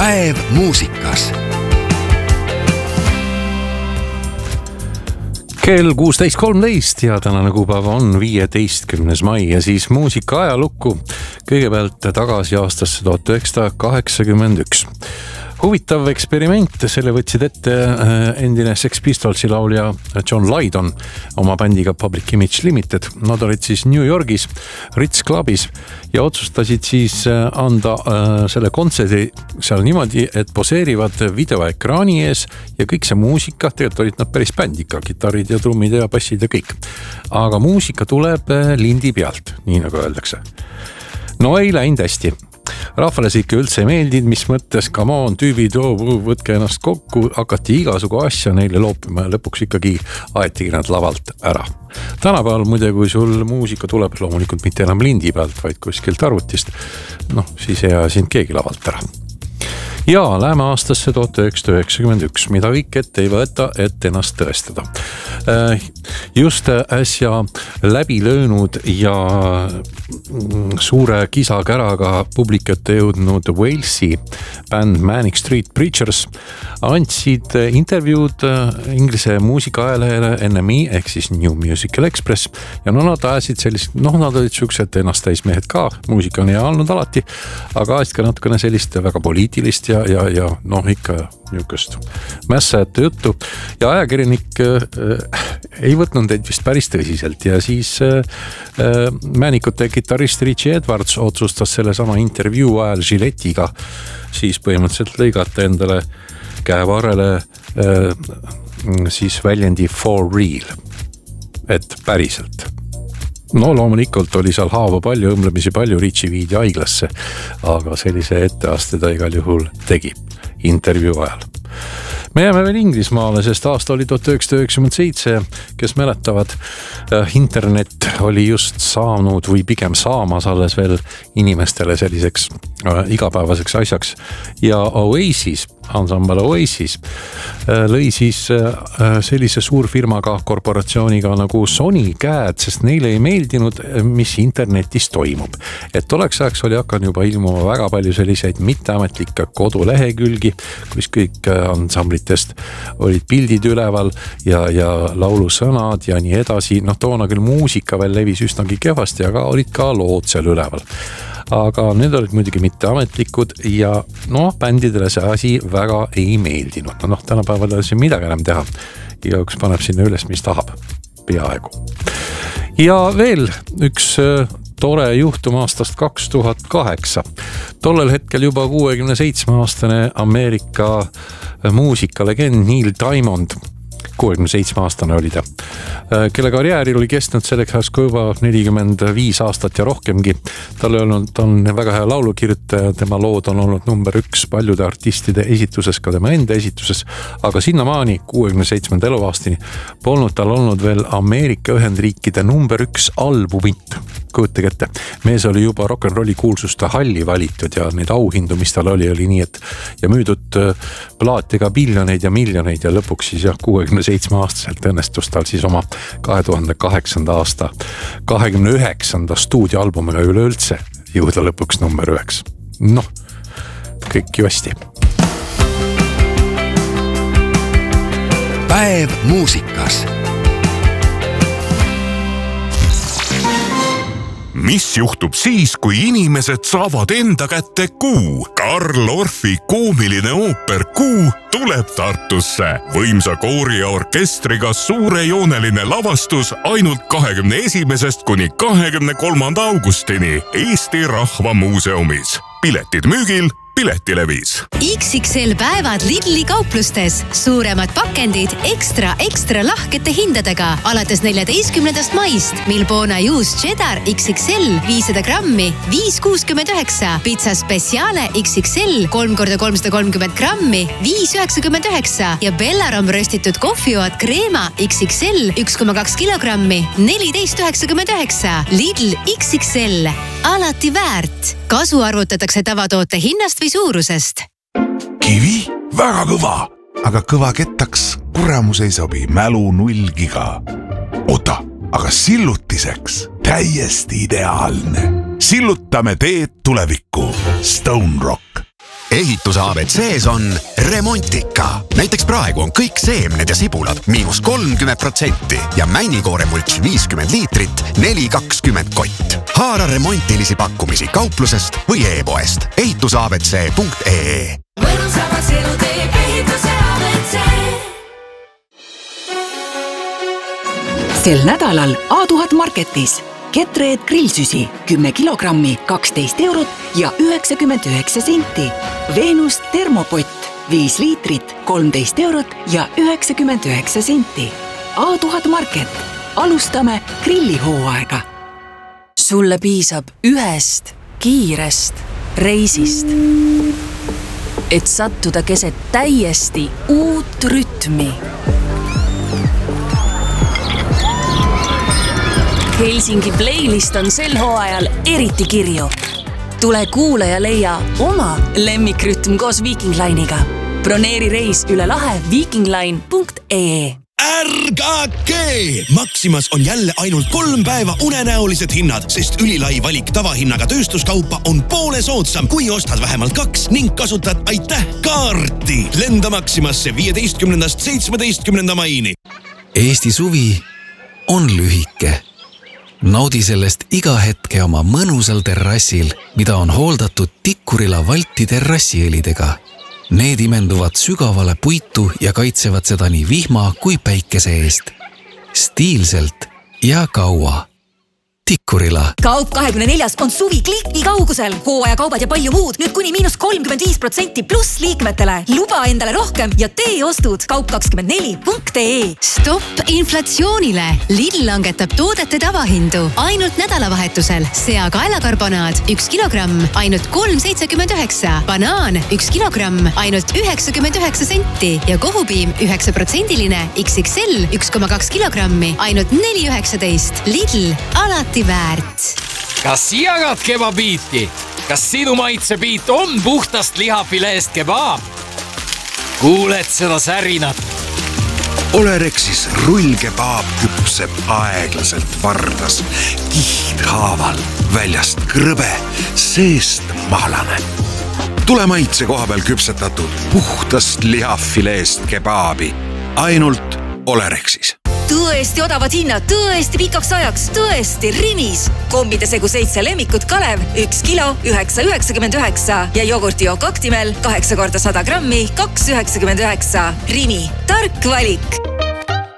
Päev muusikas. Kell 16.13 ja tänane kuupäev on 15. mai ja siis muusika ajalukku kõigepealt tagasi aastasse 1981. Huvitav eksperiment, selle võtsid ette endine Sex Pistolsi laulja John Lydon oma bändiga Public Image Limited. Nad olid siis New Yorgis Ritz Clubis ja otsustasid siis anda selle kontserdi seal niimoodi, et poseerivad videoekraani ees ja kõik see muusika, tegelikult olid nad päris bänd ikka, kitarrid ja trummid ja bassid ja kõik. Aga muusika tuleb lindi pealt, nii nagu öeldakse. No ei läinud hästi. Rahvale see ikka üldse ei meeldinud, mis mõttes, come on, tüübid, võtke ennast kokku, hakati igasugu asja neile loopima ja lõpuks ikkagi aetigi nad lavalt ära. Tänapäeval muide, kui sul muusika tuleb loomulikult mitte enam lindi pealt, vaid kuskilt arvutist, siis ei aja sind keegi lavalt ära. Ja läheme aastasse 1991, mida kõik ette ei võeta, et ennast tõestada. Just äsja läbi löönud ja suure kisakäraga publikate jõudnud Walesi bänd Manic Street Preachers andsid intervjuud inglise muusikaajalehele NME ehk siis New Musical Express ja nad ajasid sellist, nad olid siuksed ennast täis mehed ka, muusika on hea olnud alati, aga ajasid ka natukene sellist väga poliitilist ja ikka niukest mässajate juttu ja ajakirjanik ei võtnud neid vist päris tõsiselt ja siis Mänikute kitarrist Richie Edwards otsustas selle sama intervjuu ajal žiletiga siis põhimõtteliselt lõigata endale käevarrele siis väljendi for real, et päriselt. Loomulikult oli seal haava palju, õmblemisi palju, Richie viidi haiglasse, aga sellise etteaste ta igal juhul tegi intervjuu ajal. Me jääme veel Inglismaale, sest aasta oli 1997, kes mäletavad, internet oli just saanud või pigem saamas alles veel inimestele selliseks igapäevaseks asjaks ja Oasis, ansambel Oasis lõi siis sellise suurfirmaga, korporatsiooniga nagu Sony käed, sest neile ei meeldinud, mis internetis toimub. Et oleks ajaks oli hakanud juba ilmuma väga palju selliseid mitteametlikke kodulehekülgi, kus kõik ansamblitest olid pildid üleval ja laulusõnad ja nii edasi. Toona küll muusika veel levis üsnagi kehvasti, aga olid ka lood seal üleval. Aga need olid muidugi mitteametlikud ja bändidele see asi väga ei meeldinud. Tänapäeval ei ole siin midagi enam teha. Igaüks paneb sinna üles, mis tahab. Peaaegu. Ja veel üks tore juhtum aastast 2008. Tollel hetkel juba 67-aastane Ameerika muusikalegend Neil Diamond, 67-aastane oli ta, kelle karjääril oli kestnud selleks juba 45 aastat ja rohkemgi. Tal on väga hea laulukirjutaja, tema lood on olnud number 1 paljude artistide esituses, ka tema enda esituses, aga sinnamaani 67. eluaastini polnud tal olnud veel Ameerika Ühendriikide number 1 albumit. Kujutage ette, mees oli juba rock'n'rolli kuulsuste halli valitud ja neid auhindu, mis tal oli nii, et ja müüdud plaatiga biljoneid ja miljoneid ja lõpuks siis 67-aastaselt õnnestus tal siis oma 2008. aasta 29. stuudioalbumiga üleüldse jõuda lõpuks number 1. Kõik ju hästi. Päev muusikas. Mis juhtub siis, kui inimesed saavad enda kätte Kuu? Karl Orfi koomiline ooper Kuu tuleb Tartusse. Võimsa koori ja orkestriga suurejooneline lavastus ainult 21. kuni 23. augustini Eesti Rahva Muuseumis. Piletid müügil Piletilevis. XXL päevad Lidli kauplustes. Suuremad pakendid ekstra lahkete hindadega. Alates 14. maist Milbona juust cheddar XXL 500 grammi 5,69. Pizza Speciale XXL 3x330 grammi 5,99. Ja Bellarom röstitud kohvioad kreema XXL 1,2 kilogrammi 14,99. Lidl XXL. Alati väärt. Kasu arvutatakse tavatoote hinnast või suurusest. Kivi? Väga kõva. Aga kõva kettaks kuramus ei sobi, mälu 0 giga. Oota, aga sillutiseks täiesti ideaalne. Sillutame teed tulevikku. Stone Rock. ehituse ABC-s on remontika. Näiteks praegu on kõik seemned ja sibulad -30% ja männikooremultš 50 liitrit 4,20 kott. Haara remontilisi pakkumisi kauplusest või e-poest ehitusabc.ee. Mõnusamaks elu teeb ehituse ABC. Sel nädalal A1000 Marketis Ketreed grillsüsi 10 kilogrammi 12 eurot ja 99 senti. Venus termopott 5 liitrit 13 eurot ja 99 senti. A1000 Market. Alustame grillihooaega. Sulle piisab ühest kiirest reisist, et sattuda keset täiesti uut rütmi. Helsingi playlist on sel hooajal eriti kirju. Tule kuule ja leia oma lemmikrütm koos Viking Line'iga. Broneeri reis üle lahe vikingline.ee. Ärgake! Maximas on jälle ainult 3 päeva unenäolised hinnad, sest ülilai valik tavahinnaga tööstuskaupa on poole soodsam, kui ostad vähemalt 2 ning kasutad aitäh kaarti. Lenda Maximasse 15.–17. maini. Eesti suvi on lühike. Naudi sellest iga hetke oma mõnusal terrassil, mida on hooldatud Tikkurila Valti terrassiõlidega. Need imenduvad sügavale puitu ja kaitsevad seda nii vihma kui päikese eest. Stiilselt ja kaua. Tikkurila. Kaup 24 on suvi kliki kaugusel. Hooajakaubad ja palju muud. Nüüd kuni -35% pluss liikmetele. Luba endale rohkem ja tee ostud kaup24.ee. Stopp inflatsioonile. Lidl langetab toodete tavahindu ainult nädalavahetusel. Seakaelakarbonaad 1 kilogramm ainult 3,79. Banaan 1 kilogramm ainult 99 senti ja kohupiim 9% XXL 1,2 kilogrammi ainult 4,19. Lidl alati väärt. Kas jagad kebabiiti? Kas sinu maitsebiit on puhtast lihafileest kebaab? Kuuled seda särinat? Olerexis rullkebaab küpseb aeglaselt vardas, kihthaaval, väljast krõbe, seest mahlane. Tule maitse koha peal küpsetatud puhtast lihafileest kebaabi. Ainult Olerexis. Tõesti odavad hinnad, tõesti pikaks ajaks, tõesti Rimis. Kombide segu 7 lemmikut Kalev, 1 kilo 9,99 ja jogurtijoo Kaktimel 8 × 100 grammi 2,99. Rimi, tark valik.